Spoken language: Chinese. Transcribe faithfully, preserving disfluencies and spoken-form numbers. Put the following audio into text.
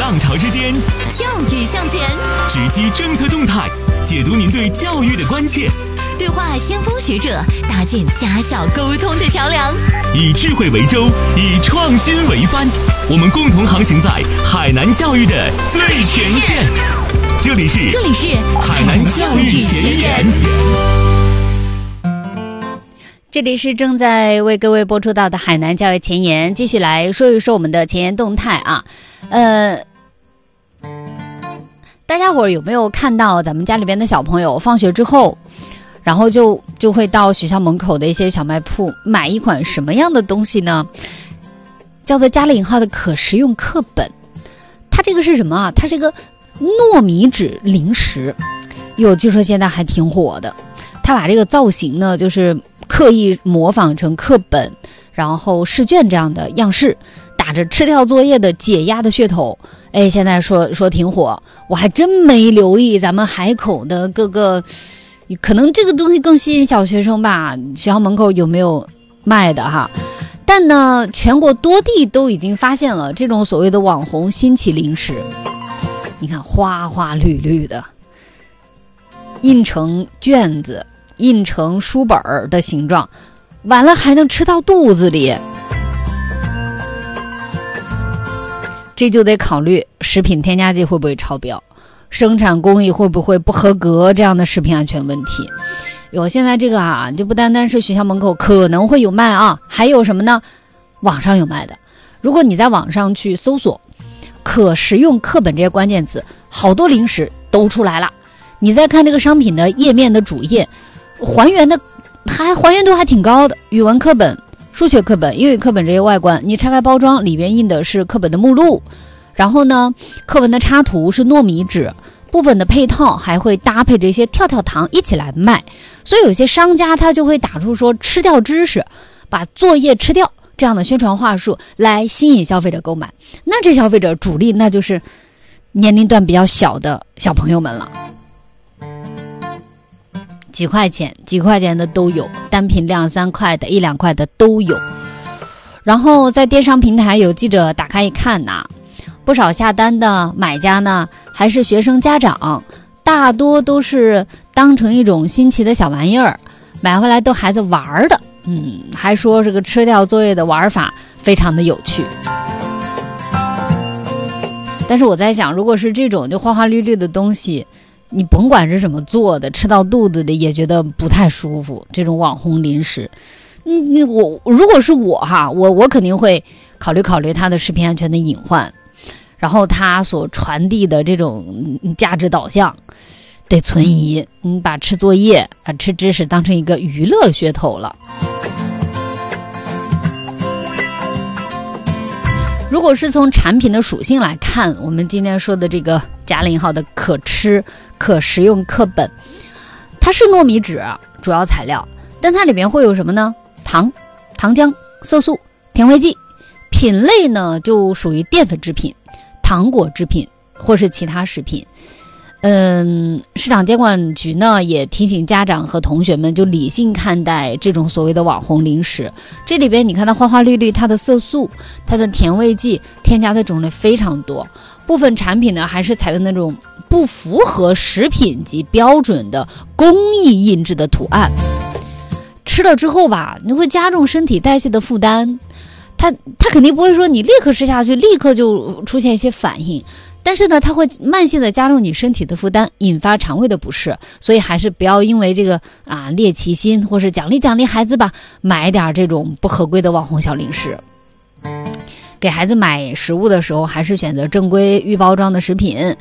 浪潮之巅， 教育向前， 直击政策动态，解读您对教育的关切， 对话先锋学者，搭建家校沟通的桥梁， 以智慧为舟，以创新为帆，我们共同航行在海南教育的最前线。这里是这里是海南教育前沿。 这里是正在为各位播出到的海南教育前沿，继续来说一说我们的前沿动态啊。呃，大家伙儿有没有看到咱们家里边的小朋友放学之后，然后就就会到学校门口的一些小卖铺买一款什么样的东西呢？叫做加了引号的可食用课本。它这个是什么啊？它是一个糯米纸零食，哟，据说现在还挺火的。它把这个造型呢，就是刻意模仿成课本，然后试卷这样的样式，打着吃掉作业的解压的噱头。哎，现在说说挺火，我还真没留意咱们海口的各个，可能这个东西更吸引小学生吧，学校门口有没有卖的哈？但呢，全国多地都已经发现了这种所谓的网红新奇零食。你看花花绿绿的，印成卷子，印成书本的形状，完了还能吃到肚子里，这就得考虑食品添加剂会不会超标，生产工艺会不会不合格，这样的食品安全问题。有现在这个啊，就不单单是学校门口可能会有卖啊，还有什么呢？网上有卖的。如果你在网上去搜索可食用课本这些关键词，好多零食都出来了。你再看这个商品的页面的主页，还原的还还原度还挺高的，语文课本、数学课本、英语课本这些外观，你拆开包装，里边印的是课本的目录，然后呢，课文的插图是糯米纸，部分的配套还会搭配这些跳跳糖一起来卖。所以有些商家他就会打出说吃掉知识，把作业吃掉这样的宣传话术来吸引消费者购买。那这消费者主力那就是年龄段比较小的小朋友们了。几块钱几块钱的都有，单品两三块的一两块的都有。然后在电商平台有记者打开一看呐，不少下单的买家呢还是学生家长，大多都是当成一种新奇的小玩意儿买回来逗孩子玩的。嗯，还说这个吃掉作业的玩法非常的有趣。但是我在想，如果是这种就花花绿绿的东西，你甭管是怎么做的，吃到肚子里也觉得不太舒服。这种网红零食，嗯，我如果是我哈，我我肯定会考虑考虑它的食品安全的隐患，然后它所传递的这种价值导向得存疑。你把吃作业啊、吃知识当成一个娱乐噱头了。如果是从产品的属性来看，我们今天说的这个加了引号的可吃可食用课本，它是糯米纸主要材料，但它里面会有什么呢？糖、糖浆、色素、甜味剂。品类呢就属于淀粉制品、糖果制品或是其他食品。嗯，市场监管局呢也提醒家长和同学们就理性看待这种所谓的网红零食。这里边你看它花花绿绿，它的色素、它的甜味剂添加的种类非常多，部分产品呢还是采用那种不符合食品级标准的工艺印制的图案。吃了之后吧，你会加重身体代谢的负担，它它肯定不会说你立刻吃下去立刻就出现一些反应，但是呢它会慢性的加重你身体的负担，引发肠胃的不适。所以还是不要因为这个啊猎奇心或是奖励奖励孩子吧，买点这种不合规的网红小零食。给孩子买食物的时候还是选择正规预包装的食品，